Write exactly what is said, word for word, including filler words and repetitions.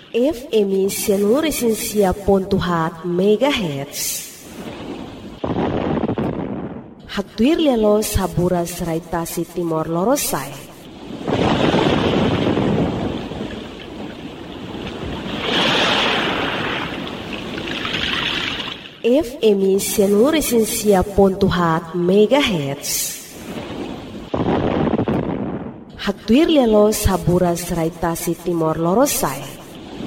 F M cento resensia ponto hat megahertz. Haktuir lialo saburas raitasi Timor Lorosai. F M cento resensia ponto hat megahertz. Haktuir lialo saburas raitasi Timor Lorosai.